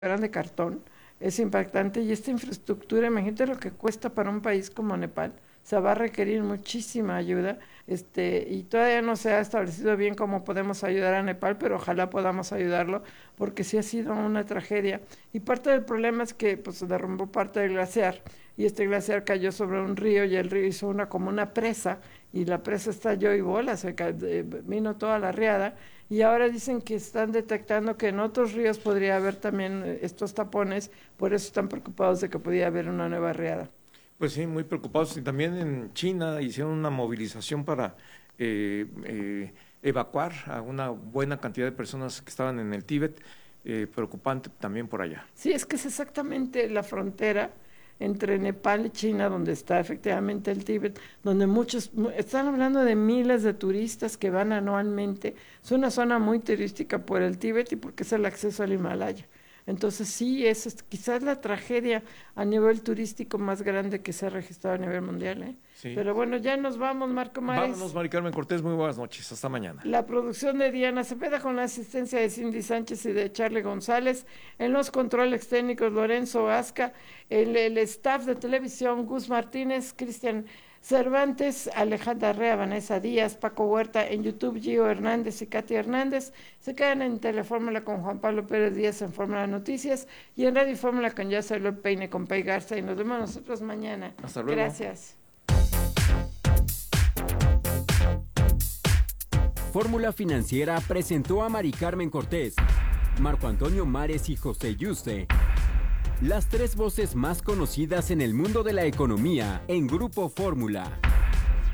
eran de cartón, es impactante y esta infraestructura, imagínate lo que cuesta para un país como Nepal, o sea, va a requerir muchísima ayuda, y todavía no se ha establecido bien cómo podemos ayudar a Nepal, pero ojalá podamos ayudarlo, porque sí ha sido una tragedia. Y parte del problema es que pues, se derrumbó parte del glaciar, y este glaciar cayó sobre un río, y el río hizo como una presa, y la presa estalló y bola, vino toda la riada, y ahora dicen que están detectando que en otros ríos podría haber también estos tapones, por eso están preocupados de que podría haber una nueva riada. Pues sí, muy preocupados. Y también en China hicieron una movilización para evacuar a una buena cantidad de personas que estaban en el Tíbet, preocupante también por allá. Sí, es que es exactamente la frontera entre Nepal y China, donde está efectivamente el Tíbet, donde están hablando de miles de turistas que van anualmente. Es una zona muy turística por el Tíbet y porque es el acceso al Himalaya. Entonces sí, es quizás la tragedia a nivel turístico más grande que se ha registrado a nivel mundial, ¿eh? Sí. Pero bueno, ya nos vamos, Marco Mares. Vámonos, Mari Carmen Cortés, muy buenas noches, hasta mañana. La producción de Diana Cepeda con la asistencia de Cindy Sánchez y de Charlie González, en los controles técnicos Lorenzo Asca, el staff de televisión Gus Martínez, Cristian Cervantes, Alejandra Rea, Vanessa Díaz, Paco Huerta, en YouTube Gio Hernández y Katy Hernández. Se quedan en Telefórmula con Juan Pablo Pérez Díaz en Fórmula Noticias y en Radio Fórmula con Ya Salió el Peine con Pei Garza, y nos vemos nosotros mañana. Hasta luego. Gracias. Fórmula Financiera presentó a Mari Carmen Cortés, Marco Antonio Mares y José Yuste, las tres voces más conocidas en el mundo de la economía en Grupo Fórmula.